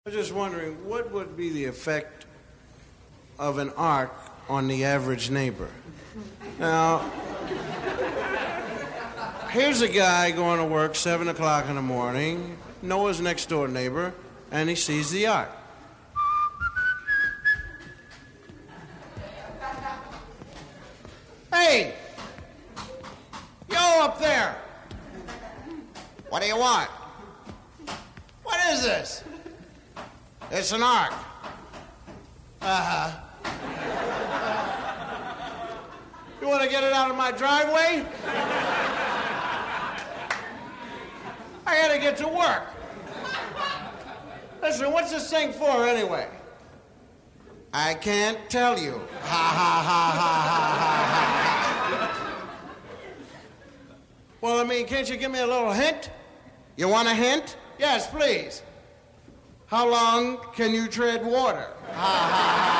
I was just wondering, what would be the effect of an ark on the average neighbor? Now, here's a guy going to work 7 o'clock in the morning, Noah's next door neighbor, and he sees the ark. Hey! Yo, up there! What do you want? What is this? It's an ark. Uh-huh. You want to get it out of my driveway? I gotta get to work. Listen, what's this thing for anyway? I can't tell you. Ha ha ha ha ha ha ha. Well, I mean, can't you give me a little hint? You want a hint? Yes, please. How long can you tread water? Ha ha ha.